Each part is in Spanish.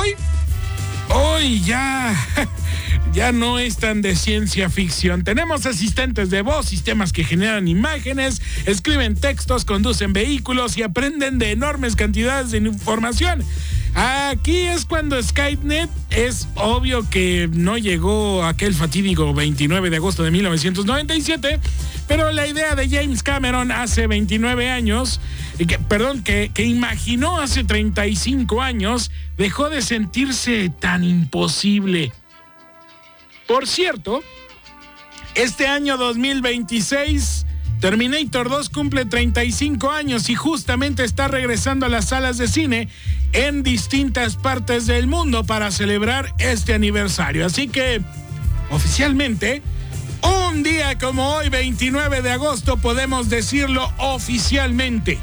Hoy ya no es tan de ciencia ficción. Tenemos asistentes de voz, sistemas que generan imágenes, escriben textos, conducen vehículos y aprenden de enormes cantidades de información. Aquí es cuando Skynet, es obvio que no llegó aquel fatídico 29 de agosto de 1997, pero la idea de James Cameron hace 29 años, que imaginó hace 35 años, dejó de sentirse tan imposible. Por cierto, este año 2026, Terminator 2 cumple 35 años y justamente está regresando a las salas de cine en distintas partes del mundo para celebrar este aniversario. Así que, oficialmente, un día como hoy, 29 de agosto, podemos decirlo oficialmente.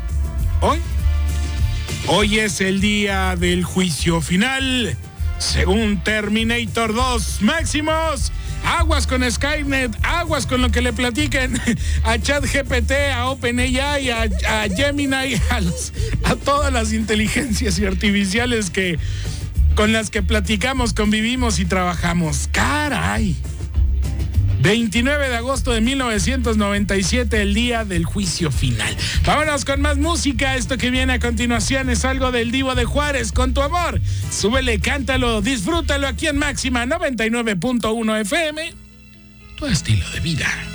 Hoy es el día del juicio final. Según Terminator 2, Máximos, aguas con Skynet, aguas con lo que le platiquen a ChatGPT, a OpenAI, a Gemini, a todas las inteligencias artificiales con las que platicamos, convivimos y trabajamos. ¡Caray! 29 de agosto de 1997, el día del juicio final. Vámonos con más música. Esto que viene a continuación es algo del Divo de Juárez, Con tu amor. Súbele, cántalo, disfrútalo aquí en Máxima 99.1 FM. Tu estilo de vida.